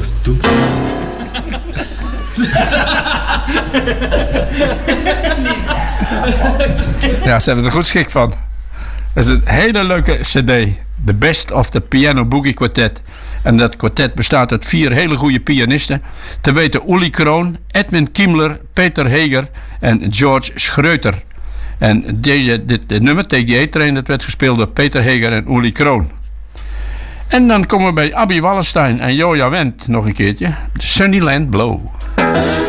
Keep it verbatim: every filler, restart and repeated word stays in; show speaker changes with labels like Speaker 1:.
Speaker 1: was toen.
Speaker 2: Ja, ze hebben er goed schik van. Dat is een hele leuke cd. The Best of the Piano Boogie Quartet. En dat kwartet bestaat uit vier hele goede pianisten. Te weten Uli Kroon, Edwin Kiemler, Peter Heger en George Schreuter. En deze, dit, dit nummer, Take the A-Train, dat werd gespeeld door Peter Heger en Uli Kroon. En dan komen we bij Abby Wallenstein en Joja Wendt nog een keertje. Sunnyland Blow.